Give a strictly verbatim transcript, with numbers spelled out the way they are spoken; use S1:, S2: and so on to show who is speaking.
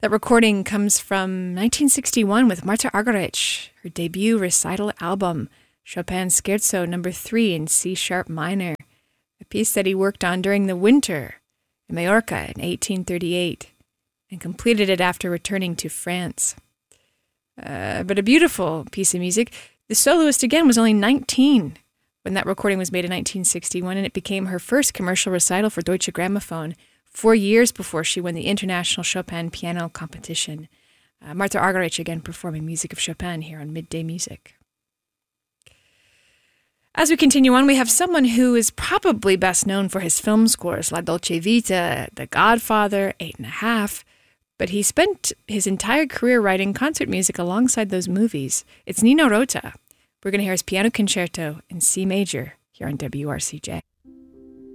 S1: That recording comes from nineteen sixty-one with Marta Argerich, her debut recital album, Chopin Scherzo number three in C-sharp minor, a piece that he worked on during the winter in Majorca in eighteen thirty-eight, and completed it after returning to France. Uh, but a beautiful piece of music. The soloist, again, was only nineteen when that recording was made in nineteen sixty-one, and it became her first commercial recital for Deutsche Grammophon, four years before she won the International Chopin Piano Competition. Uh, Marta Argerich again performing music of Chopin here on Midday Music. As we continue on, we have someone who is probably best known for his film scores, La Dolce Vita, The Godfather, Eight and a Half, but he spent his entire career writing concert music alongside those movies. It's Nino Rota. We're going to hear his piano concerto in C major here on W R C J.